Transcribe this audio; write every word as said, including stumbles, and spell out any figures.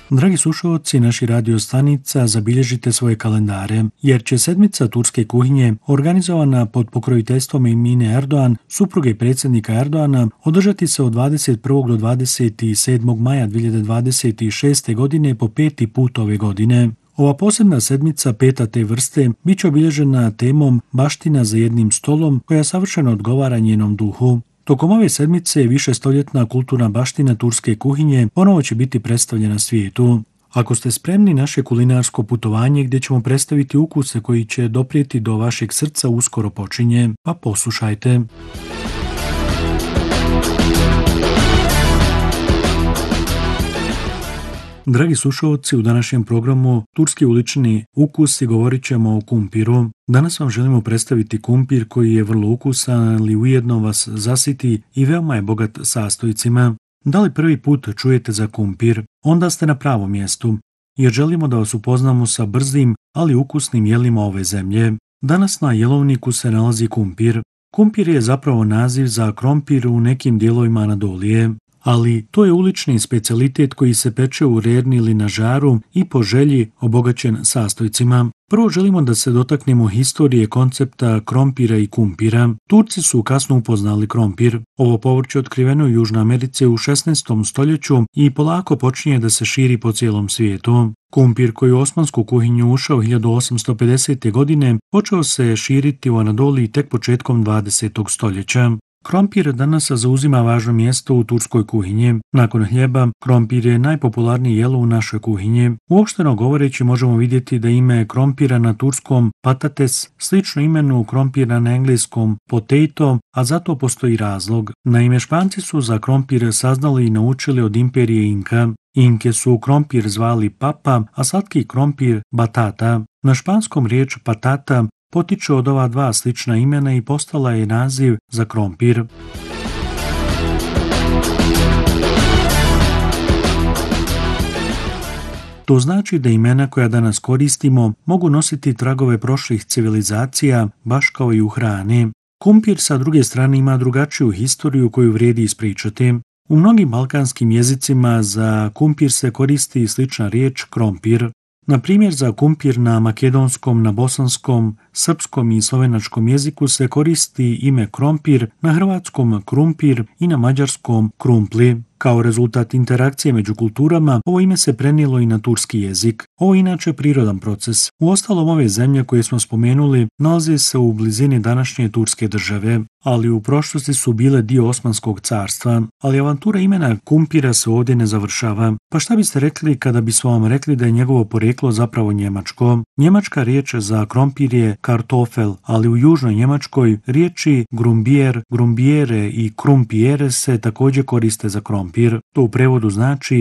Dragi slušalci, naši radio stanica, zabilježite svoje kalendare, jer će sedmica turske kuhinje, organizovana pod pokroviteljstvom Emine Erdogan, supruge predsjednika Erdoana, održati se od dvadeset prvog do dvadeset sedmog maja dvije hiljade dvadeset šeste. godine po peti put ove godine. Ova posebna sedmica, peta te vrste, bit će obilježena temom Baština za jednim stolom, koja savršeno odgovara njenom duhu. Tokom ove sedmice višestoljetna kulturna baština turske kuhinje ponovo će biti predstavljena svijetu. Ako ste spremni, naše kulinarsko putovanje gdje ćemo predstaviti ukuse koji će doprijeti do vašeg srca uskoro počinje, pa poslušajte. Dragi slušalci, u današnjem programu Turski ulični ukusi govorit ćemo o kumpiru. Danas vam želimo predstaviti kumpir koji je vrlo ukusan, ali ujedno vas zasiti i veoma je bogat sastojcima. Da li prvi put čujete za kumpir? Onda ste na pravom mjestu, jer želimo da vas upoznamo sa brzim, ali ukusnim jelima ove zemlje. Danas na jelovniku se nalazi kumpir. Kumpir je zapravo naziv za krompir u nekim dijelovima Anadolije, ali to je ulični specijalitet koji se peče u rerni ili na žaru i po želji obogaćen sastojcima. Prvo želimo da se dotaknemo historije koncepta krompira i kumpira. Turci su kasno upoznali krompir. Ovo povrće otkriveno u Južnoj Americi u šesnaestom stoljeću i polako počinje da se širi po cijelom svijetu. Kumpir koji u osmansku kuhinju ušao hiljadu osamsto pedesete. godine počeo se širiti u Anadoliji tek početkom dvadesetog stoljeća. Krompir danas zauzima važno mjesto u turskoj kuhinji. Nakon hljeba, krompir je najpopularnije jelo u našoj kuhinji. Uopšteno govoreći možemo vidjeti da ime krompira na turskom patates slično imenu krompira na engleskom potato, a zato postoji razlog. Naime, Španci su za krompir saznali i naučili od imperije Inka. Inke su krompir zvali papa, a slatki krompir batata. Na španskom riječ patata potiče od ova dva slična imena i postala je naziv za krompir. To znači da imena koja danas koristimo mogu nositi tragove prošlih civilizacija, baš kao i u hrani. Kumpir sa druge strane ima drugačiju historiju koju vrijedi ispričati. U mnogim balkanskim jezicima za kumpir se koristi slična riječ krompir. Na primjer, za kumpir na makedonskom, na bosanskom, srpskom i slovenačkom jeziku se koristi ime krompir, na hrvatskom krumpir i na mađarskom krumpli. Kao rezultat interakcije među kulturama, ovo ime se prenijelo i na turski jezik. Ovo je inače prirodan proces. Uostalom, ove zemlje koje smo spomenuli nalaze se u blizini današnje turske države, ali u prošlosti su bile dio Osmanskog carstva. Ali avantura imena kumpira se ovdje ne završava. Pa šta biste rekli kada bismo vam rekli da je njegovo porijeklo zapravo njemačko? Njemačka riječ za krompir je kartofel, ali u južnoj Njemačkoj riječi grumbier, grumbiere i krumpijere se također koriste za krompir. To u prevodu znači